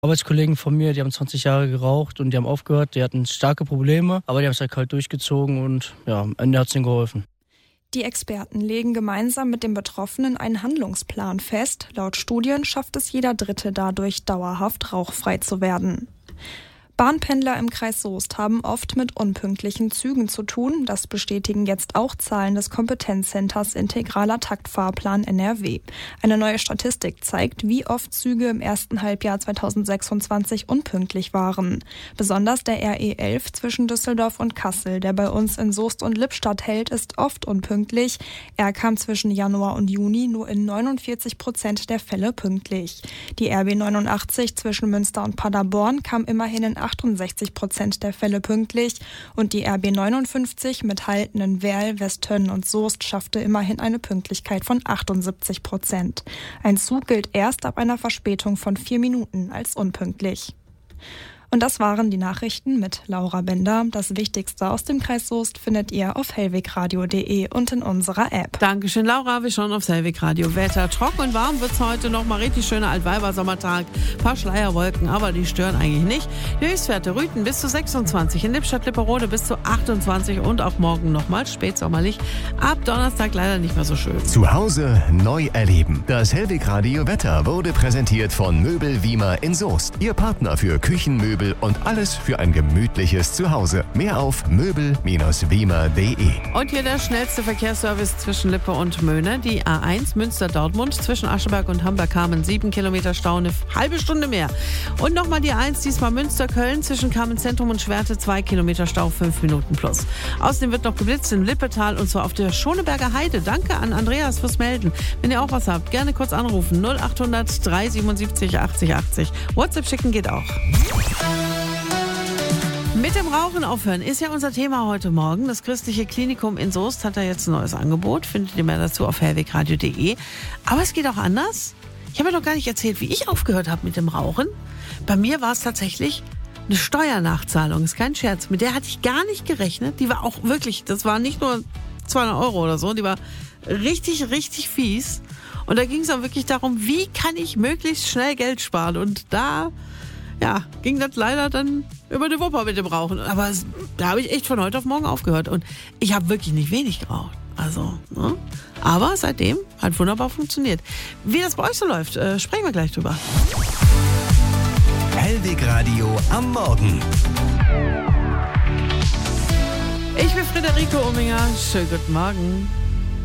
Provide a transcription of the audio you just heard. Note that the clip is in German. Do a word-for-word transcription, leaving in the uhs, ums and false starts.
Arbeitskollegen von mir, die haben zwanzig Jahre geraucht und die haben aufgehört. Die hatten starke Probleme, aber die haben es halt kalt durchgezogen und ja, am Ende hat es ihnen geholfen. Die Experten legen gemeinsam mit den Betroffenen einen Handlungsplan fest. Laut Studien schafft es jeder Dritte dadurch, dauerhaft rauchfrei zu werden. Bahnpendler im Kreis Soest haben oft mit unpünktlichen Zügen zu tun. Das bestätigen jetzt auch Zahlen des Kompetenzcenters Integraler Taktfahrplan N R W. Eine neue Statistik zeigt, wie oft Züge im ersten Halbjahr zweitausendsechsundzwanzig unpünktlich waren. Besonders der R E elf zwischen Düsseldorf und Kassel, der bei uns in Soest und Lippstadt hält, ist oft unpünktlich. Er kam zwischen Januar und Juni nur in neunundvierzig Prozent der Fälle pünktlich. Die R B neunundachtzig zwischen Münster und Paderborn kam immerhin in achtundsechzig Prozent der Fälle pünktlich und die R B neunundfünfzig mit Halten in Werl, Westtönn und Soest schaffte immerhin eine Pünktlichkeit von achtundsiebzig Prozent. Ein Zug gilt erst ab einer Verspätung von vier Minuten als unpünktlich. Und das waren die Nachrichten mit Laura Bender. Das Wichtigste aus dem Kreis Soest findet ihr auf hellwegradio punkt de und in unserer App. Dankeschön, Laura. Wir schauen aufs Hellwegradio. Wetter trocken und warm wird es heute noch mal. Richtig schöner Altweiber-Sommertag. Ein paar Schleierwolken, aber die stören eigentlich nicht. Die Höchstwerte Rüthen bis zu sechsundzwanzig, in Lippstadt-Lipperode bis zu achtundzwanzig und auch morgen nochmal spätsommerlich. Ab Donnerstag leider nicht mehr so schön. Zu Hause neu erleben. Das Hellwegradio Wetter wurde präsentiert von Möbel Wiemer in Soest. Ihr Partner für Küchenmöbel und alles für ein gemütliches Zuhause. Mehr auf möbel Bindestrich wiemer punkt de. Und hier der schnellste Verkehrsservice zwischen Lippe und Möhne. Die A eins Münster-Dortmund zwischen Ascheberg und Hamburg-Kamen. Sieben Kilometer Stau, eine halbe Stunde mehr. Und nochmal die A eins, diesmal Münster-Köln zwischen Kamen-Zentrum und Schwerte. Zwei Kilometer Stau, fünf Minuten plus. Außerdem wird noch geblitzt in Lippetal und zwar auf der Schoneberger Heide. Danke an Andreas fürs Melden. Wenn ihr auch was habt, gerne kurz anrufen. null achthundert dreihundertsiebenundsiebzig achtzig achtzig. WhatsApp schicken geht auch. Mit dem Rauchen aufhören ist ja unser Thema heute Morgen. Das Christliche Klinikum in Soest hat da jetzt ein neues Angebot. Findet ihr mehr dazu auf hellwegradio punkt de. Aber es geht auch anders. Ich habe ja noch gar nicht erzählt, wie ich aufgehört habe mit dem Rauchen. Bei mir war es tatsächlich eine Steuernachzahlung. Ist kein Scherz. Mit der hatte ich gar nicht gerechnet. Die war auch wirklich, das war nicht nur zweihundert Euro oder so. Die war richtig, richtig fies. Und da ging es auch wirklich darum, wie kann ich möglichst schnell Geld sparen. Und da... Ja, ging das leider dann über die Wupper mit dem Rauchen. Aber es, da habe ich echt von heute auf morgen aufgehört. Und ich habe wirklich nicht wenig geraucht. Also, ne? Aber seitdem hat wunderbar funktioniert. Wie das bei euch so läuft, äh, sprechen wir gleich drüber. Hellwegradio am Morgen. Ich bin Friederike Ominger. Schönen guten Morgen.